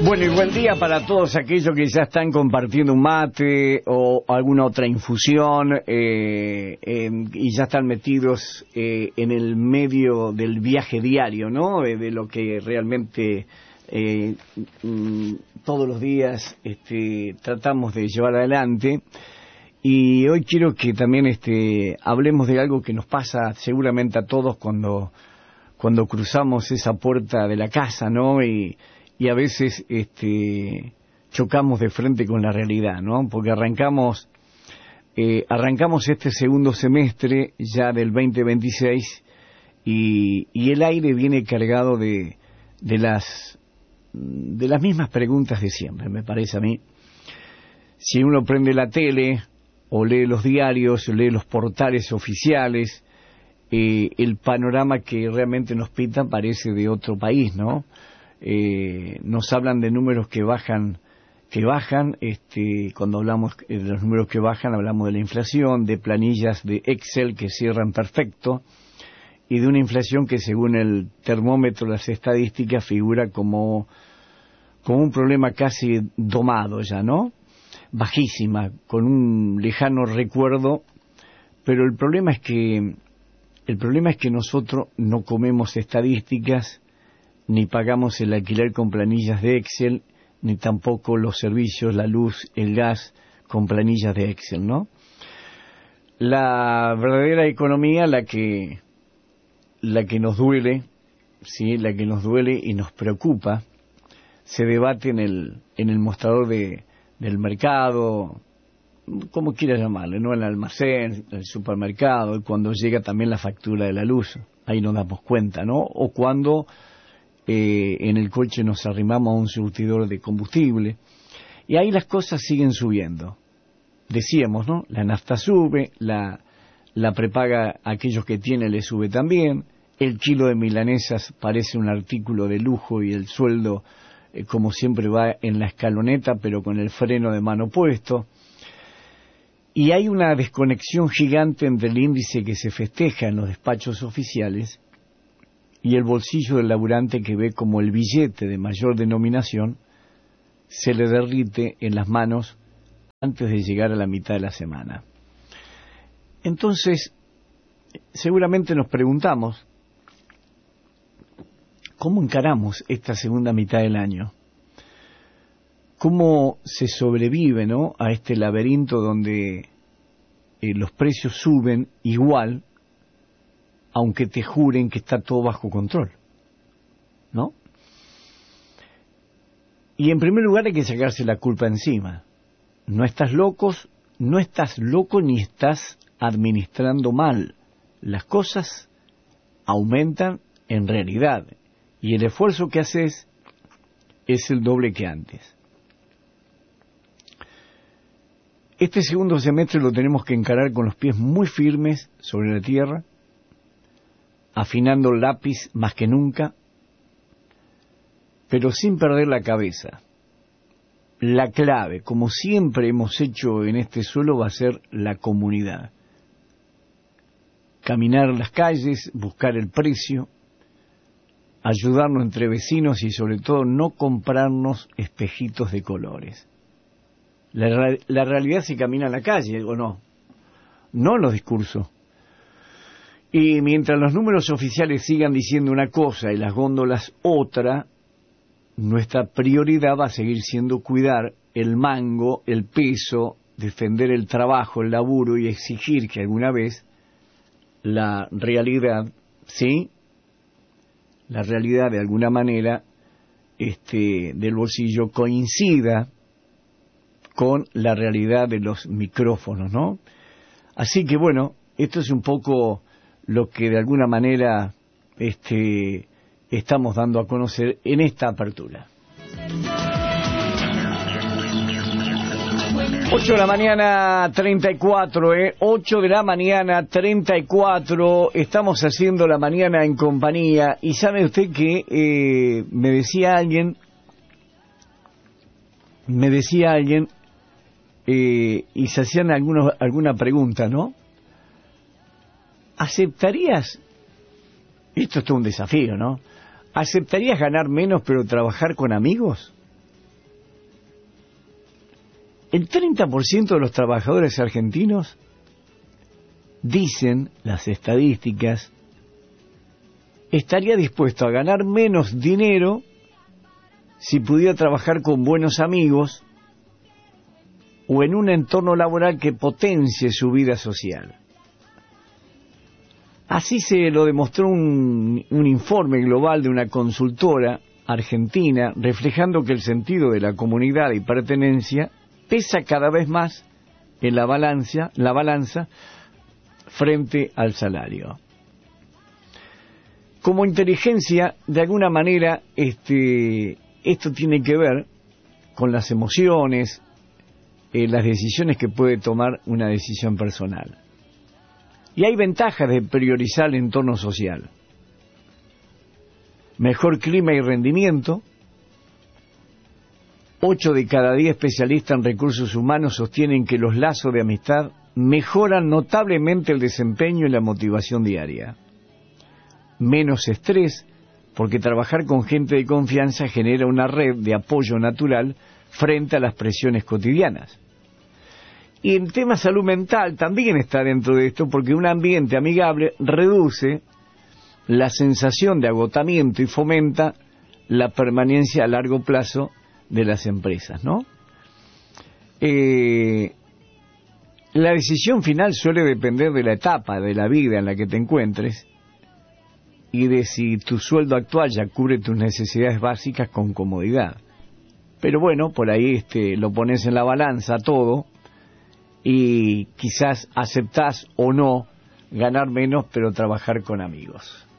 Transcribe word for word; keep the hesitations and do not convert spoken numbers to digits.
Bueno, y buen día para todos aquellos que ya están compartiendo un mate o alguna otra infusión eh, eh, y ya están metidos eh, en el medio del viaje diario, ¿no? Eh, de lo que realmente eh, mm, todos los días este, tratamos de llevar adelante. Y hoy quiero que también este, hablemos de algo que nos pasa seguramente a todos cuando, cuando cruzamos esa puerta de la casa, ¿no? Y y a veces este, chocamos de frente con la realidad, ¿no? Porque arrancamos eh, arrancamos este segundo semestre ya del veinte veintiséis y, y el aire viene cargado de, de las de las mismas preguntas de siempre, me parece a mí. Si uno prende la tele o lee los diarios, o lee los portales oficiales, eh, el panorama que realmente nos pintan parece de otro país, ¿no? Eh, nos hablan de números que bajan, que bajan, este, cuando hablamos de los números que bajan, hablamos de la inflación, de planillas de Excel que cierran perfecto, y de una inflación que según el termómetro, las estadísticas, figura como, como un problema casi domado ya, ¿no? Bajísima, con un lejano recuerdo, pero el problema es que, el problema es que nosotros no comemos estadísticas, ni pagamos el alquiler con planillas de Excel, ni tampoco los servicios, la luz, el gas, con planillas de Excel, ¿no? La verdadera economía, la que, la que nos duele, sí, la que nos duele y nos preocupa, se debate en el, en el mostrador de, del mercado, como quiera llamarle, ¿no? En el almacén, el supermercado, y cuando llega también la factura de la luz, ahí nos damos cuenta, ¿no? O cuando Eh, en el coche nos arrimamos a un surtidor de combustible y ahí las cosas siguen subiendo. Decíamos, ¿no? La nafta sube, la, la prepaga a aquellos que tienen le sube también, el kilo de milanesas parece un artículo de lujo y el sueldo eh, como siempre va en la escaloneta pero con el freno de mano puesto. Y hay una desconexión gigante entre el índice que se festeja en los despachos oficiales y el bolsillo del laburante que ve como el billete de mayor denominación se le derrite en las manos antes de llegar a la mitad de la semana. Entonces, seguramente nos preguntamos, ¿cómo encaramos esta segunda mitad del año? ¿Cómo se sobrevive, ¿no?, a este laberinto donde eh, los precios suben igual, aunque te juren que está todo bajo control, ¿no? Y en primer lugar hay que sacarse la culpa encima. No estás locos, no estás loco ni estás administrando mal. Las cosas aumentan en realidad y el esfuerzo que haces es el doble que antes. Este segundo semestre lo tenemos que encarar con los pies muy firmes sobre la tierra, afinando el lápiz más que nunca, pero sin perder la cabeza. La clave, como siempre hemos hecho en este suelo, va a ser la comunidad. Caminar las calles, buscar el precio, ayudarnos entre vecinos y sobre todo no comprarnos espejitos de colores. La, la realidad se camina en la calle, ¿o no? No en los discursos. Y mientras los números oficiales sigan diciendo una cosa y las góndolas otra, nuestra prioridad va a seguir siendo cuidar el mango, el peso, defender el trabajo, el laburo y exigir que alguna vez la realidad, ¿sí?, la realidad de alguna manera este, del bolsillo coincida con la realidad de los micrófonos, ¿no? Así que bueno, esto es un poco lo que de alguna manera este, estamos dando a conocer en esta apertura. ocho de la mañana, treinta y cuatro, ¿eh? ocho de la mañana, treinta y cuatro, estamos haciendo la mañana en compañía, y sabe usted que eh, me decía alguien, me decía alguien, eh, y se hacían algunos, alguna pregunta, ¿no? ¿Aceptarías, esto es todo un desafío, ¿no? ¿Aceptarías ganar menos pero trabajar con amigos? el treinta por ciento de los trabajadores argentinos, dicen las estadísticas, estaría dispuesto a ganar menos dinero si pudiera trabajar con buenos amigos o en un entorno laboral que potencie su vida social. Así se lo demostró un, un informe global de una consultora argentina, reflejando que el sentido de la comunidad y pertenencia pesa cada vez más en la balanza, la balanza frente al salario. Como inteligencia, de alguna manera, este, esto tiene que ver con las emociones, eh, las decisiones que puede tomar una decisión personal. Y hay ventajas de priorizar el entorno social. Mejor clima y rendimiento. Ocho de cada diez especialistas en recursos humanos sostienen que los lazos de amistad mejoran notablemente el desempeño y la motivación diaria. Menos estrés, porque trabajar con gente de confianza genera una red de apoyo natural frente a las presiones cotidianas. Y el tema salud mental también está dentro de esto, porque un ambiente amigable reduce la sensación de agotamiento y fomenta la permanencia a largo plazo de las empresas, ¿no? Eh, la decisión final suele depender de la etapa de la vida en la que te encuentres y de si tu sueldo actual ya cubre tus necesidades básicas con comodidad. Pero bueno, por ahí este, lo pones en la balanza todo y quizás aceptás o no ganar menos, pero trabajar con amigos.